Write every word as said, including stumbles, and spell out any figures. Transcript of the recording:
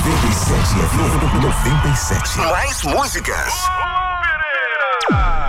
noventa e sete F M. noventa e sete. Mais músicas. Ô, Pereira!